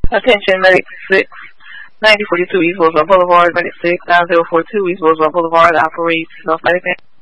Attention, Medic 6, 9042 East Roosevelt Boulevard, Medic 6, 9042 East Roosevelt Boulevard, operates self-medic